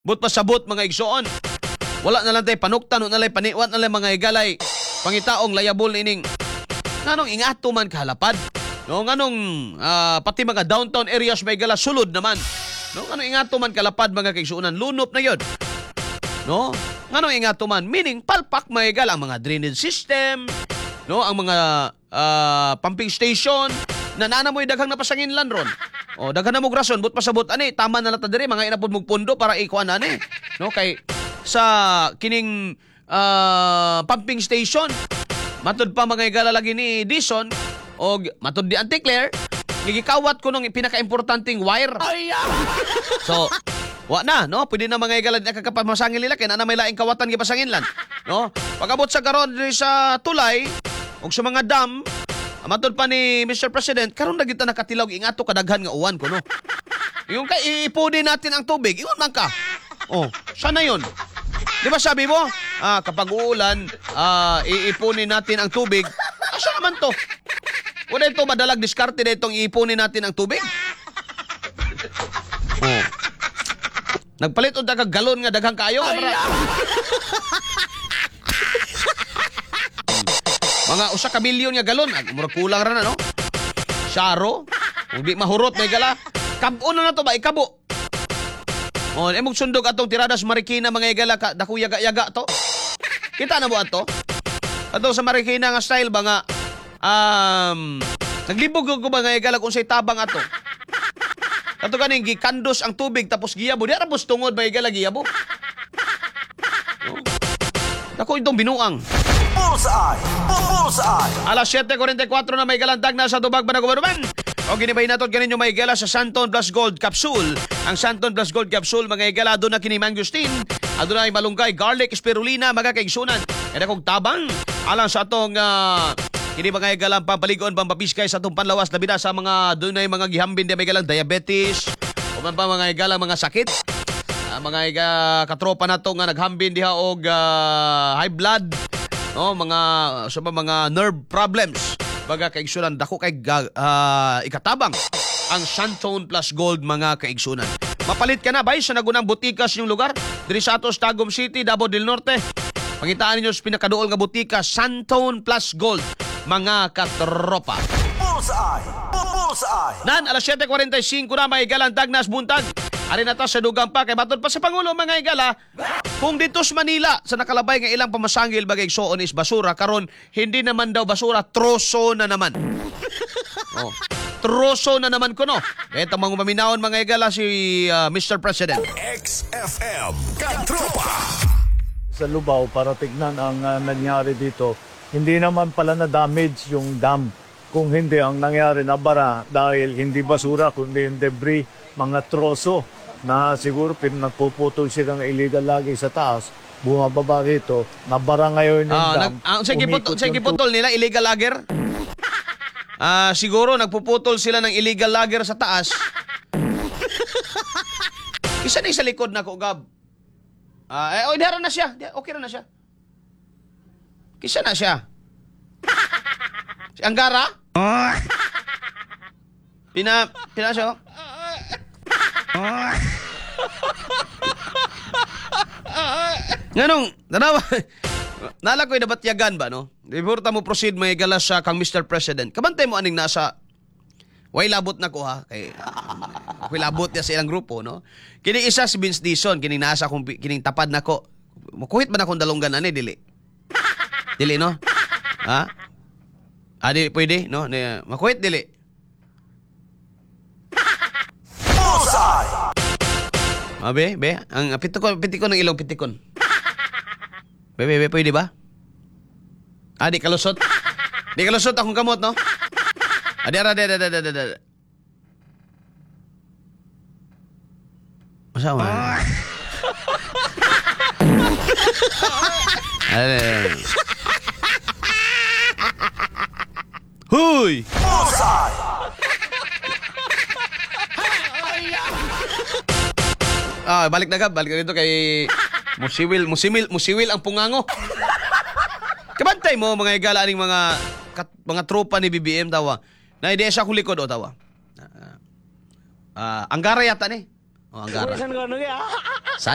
But pasabot mga igsoon. Wala na lang tayo panuktan, na lang paniwat na lang mga igalay. Pangitaong layabol ining. Nganong ingato man kahalapad. No, nganong pati mga downtown areas may gala sulod naman. No, nganong ingato man kalapad mga kaigsuonan, lunop na yon. No? Nganong ingato man, meaning palpak may gala ang mga drainage system, no, ang mga pumping station, nanana mo'y daghang napasanginlan ron. O, daghan na mo grason, but pasabot ani, tama na lata diri mga inapod mong pundo para ikuan ani. No, kay sa kining pumping station, matud pa mga igala lagi ni Dison o matud di Auntie Claire, gigikawat ko nung pinaka-importanting wire. So, wa na, no? Pwede na mga igala na kakapamasangin nila kaya na may laing kawatan gipasangin lan. No? Pagabot sa karon diri sa tulay ug sa mga dam, matod pa ni Mr. President, karon na kita nakatilaw ingato kadaghan nga uwan ko, no? Yung kay iipunin natin ang tubig, iwan man ka. Oh, sana yun. Di ba sabi mo, kapag uulan, iipunin natin ang tubig. Asa naman to? Wala ito madalag diskarte na itong iipunin natin ang tubig. Oh. Nagpalit o dagang galon nga daghang kayo. Mga usa ka milyon nga galon. Murag kulang ra na, no? Syaro. Kung di mahurot, may gala. Kabo na to ba? Ikabo. O, emog sundog atong tiradas Marikina mga igala. Daku yaga-yaga to. Kita na mo ato? Ato sa Marikina nga style ba nga, naglibog ko ba nga igala kung sa'y tabang ato. Ato kaning gikandos ang tubig tapos giyabo. Di arapos tungod ba igala giyabo. No? Dako itong binuang. Bullseye! Bullseye! Alas 7:44 na may galandag na sa Tubag Banagubanuban. O ginibay nato ganin yung may gala sa Santon Plus Gold Capsule. Ang Santon Plus Gold Capsule, mga igala, doon na kini mangustin. Doon na malunggay, garlic, spirulina, mga kaigsunan. Kaya kong tabang. Alang sa atong kini mga igalang pampaligon, pampapiskay sa atong panlawas. Labi na sa mga doon na yung mga gihambin di may galang diabetes. O man pa mga igalang mga sakit. Mga katropa na to nga naghambin diha og high blood. No, mga nerve problems. Baga kaigsunan dako kay ikatabang ang Santon Plus Gold mga kaigsunan. Mapalit ka na bay sa nagunang butikas yung lugar diri sa atos Tagum City, Davao del Norte. Pangitaan ninyo sa pinakaduol nga butika Santon Plus Gold mga katropa. Bullseye! Bullseye! Nan alas 7:45 na may galang tagnas buntag. Ari na ta sa dugang pa kay batod pa sa pangulo mga igala. Kung dito sa Manila sa nakalabay nga ilang pamasangil bagay igsoon is basura karon hindi naman daw basura, troso na naman. Oh, troso na naman kuno. Eto mga maminahon mga igala si Mr. President. XFM Katropa! Sa Lubao para tignan ang nangyari dito. Hindi naman pala na-damage yung dam. Kung hindi, ang nangyari na bara dahil hindi basura kundi yung debris, mga troso na siguro nagpuputol silang illegal lagi sa taas, bumababa rito, nabara ngayon yung dam. Sige putol nila, illegal lagger. Siguro nagpuputol sila ng illegal lagger sa taas. Isa na sa likod na ko, Gab. Dara na siya. Okay na siya. Kisa na siya. Si Anggara? Pina siya. Nganong, nala ko'y nabatyagan ba, no? Before ta mo proceed, may galas sa kang Mr. President. Kabantay mo aning nasa, way labot na ko ha, kay, way labot niya sa ilang grupo, no? Kining isa si Vince Dison, kining nasa, kining tapad na ko. Makuhit ba na akong dalunggan, ani, dili? Dili, no? Ha? Dili, pwede, no? Makuhit, dili? Bullseye! Be, ang pitikon ng ilong pitikon. Be, pwede ba? Di kalusot. Di kalusot akong kamot, no? Ara. Masawa. Huy! Bullseye! Balik na Gab, balik na dito kay musiwil ang pungango. Kabantay mo mga igala aning mga tropa ni BBM tawa. Na ideya sa kulikod o tawa. Anggara yata ni. Anggara.